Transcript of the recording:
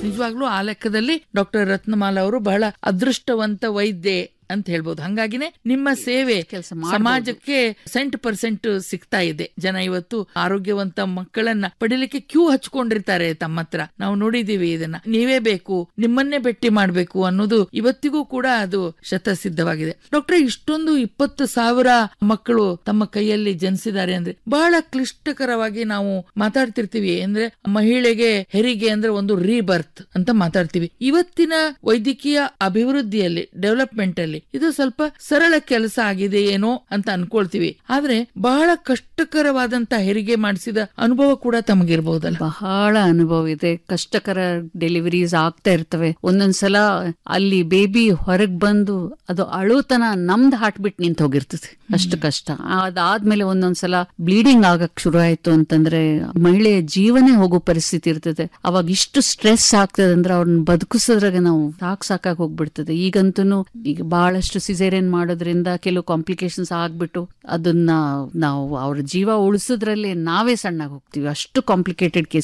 ನಿಜವಾಗ್ಲೂ ಆ ಲೆಕ್ಕದಲ್ಲಿ ಡಾಕ್ಟರ್ ರತ್ನಮಾಲಾ ಅವರು ಬಹಳ ಅದೃಷ್ಟವಂತ ವೈದ್ಯೆ ಅಂತ ಹೇಳ್ಬೋದು. ಹಂಗಾಗಿನೇ ನಿಮ್ಮ ಸೇವೆ ಸಮಾಜಕ್ಕೆ 100% ಸಿಗ್ತಾ ಇದೆ. ಜನ ಇವತ್ತು ಆರೋಗ್ಯವಂತ ಮಕ್ಕಳನ್ನ ಪಡಿಲಿಕ್ಕೆ ಕ್ಯೂ ಹಚ್ಕೊಂಡಿರ್ತಾರೆ ತಮ್ಮ ಹತ್ರ. ನಾವು ನೋಡಿದೀವಿ ಇದನ್ನ. ನೀವೇ ಬೇಕು, ನಿಮ್ಮನ್ನೇ ಭೇಟಿ ಮಾಡ್ಬೇಕು ಅನ್ನೋದು ಇವತ್ತಿಗೂ ಕೂಡ ಅದು ಶತಸಿದ್ಧವಾಗಿದೆ. ಡಾಕ್ಟ್ರೆ, ಇಷ್ಟೊಂದು 20,000 ಮಕ್ಕಳು ತಮ್ಮ ಕೈಯಲ್ಲಿ ಜನಿಸಿದ್ದಾರೆ ಅಂದ್ರೆ ಬಹಳ ಕ್ಲಿಷ್ಟಕರವಾಗಿ ನಾವು ಮಾತಾಡ್ತಿರ್ತೀವಿ. ಅಂದ್ರೆ ಮಹಿಳೆಗೆ ಹೆರಿಗೆ ಅಂದ್ರೆ ಒಂದು ರೀಬರ್ತ್ ಅಂತ ಮಾತಾಡ್ತೀವಿ. ಇವತ್ತಿನ ವೈದ್ಯಕೀಯ ಅಭಿವೃದ್ಧಿಯಲ್ಲಿ, ಡೆವಲಪ್ಮೆಂಟ್ ಅಲ್ಲಿ ಇದು ಸ್ವಲ್ಪ ಸರಳ ಕೆಲಸ ಆಗಿದೆ ಏನೋ ಅಂತ ಅನ್ಕೊಳ್ತೀವಿ. ಆದ್ರೆ ಬಹಳ ಕಷ್ಟಕರವಾದಂತ ಹೆರಿಗೆ ಮಾಡಿಸಿದ ಅನುಭವ ಕೂಡ ತಮಗಿರ್ಬಹುದಲ್ಲ? ಬಹಳ ಅನುಭವ ಇದೆ. ಕಷ್ಟಕರ ಡೆಲಿವರೀಸ್ ಆಗ್ತಾ ಇರ್ತವೆ. ಒಂದೊಂದ್ಸಲ ಅಲ್ಲಿ ಬೇಬಿ ಹೊರಗ್ ಬಂದು ಅದು ಅಳುತನ ನಮ್ದು ಹಾರ್ಟ್ ಬಿಟ್ ನಿಂತ ಹೋಗಿರ್ತದೆ, ಅಷ್ಟು ಕಷ್ಟ. ಅದಾದ್ಮೇಲೆ ಒಂದೊಂದ್ಸಲ ಬ್ಲೀಡಿಂಗ್ ಆಗಕ್ ಶುರು ಆಯ್ತು ಅಂತಂದ್ರೆ ಮಹಿಳೆಯ ಜೀವನೇ ಹೋಗೋ ಪರಿಸ್ಥಿತಿ ಇರ್ತದೆ. ಅವಾಗ ಇಷ್ಟು ಸ್ಟ್ರೆಸ್ ಆಗ್ತದೆ ಅಂದ್ರೆ ಅವ್ರನ್ನ ಬದುಕಿಸೋದ್ರಾಗ ನಾವು ಸಾಕಾಗಿ ಹೋಗ್ಬಿಡ್ತದೆ. ಈಗಂತೂ ಈಗ ಬಹಳಷ್ಟು ಸಿಸೇರಿಯನ್ ಮಾಡೋದ್ರಿಂದ ಕೆಲವು ಕಾಂಪ್ಲಿಕೇಶನ್ಸ್ ಆಗ್ಬಿಟ್ಟು ಅದನ್ನ ನಾವು ಅವ್ರ ಜೀವ ಉಳಿಸೋದ್ರಲ್ಲಿ ನಾವೇ ಸಣ್ಣಾಗಿ ಹೋಗ್ತೀವಿ. ಅಷ್ಟು ಕಾಂಪ್ಲಿಕೇಟೆಡ್ ಕೇಸ್